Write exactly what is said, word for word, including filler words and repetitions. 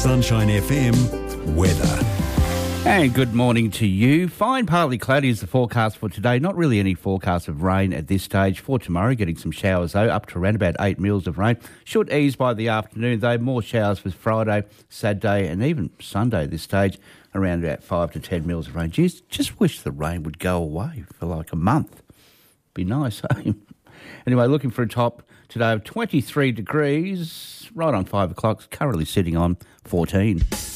Sunshine F M weather. And good morning to you. Fine, partly cloudy is the forecast for today. Not really any forecast of rain at this stage. For tomorrow, getting some showers though, up to around about eight mils of rain. Should ease by the afternoon though. More showers for Friday, Saturday and even Sunday at this stage. Around about five to ten mils of rain. Geez, just wish the rain would go away for like a month. Be nice, eh? Anyway, looking for a top today of twenty-three degrees, right on five o'clock. Currently sitting on fourteen.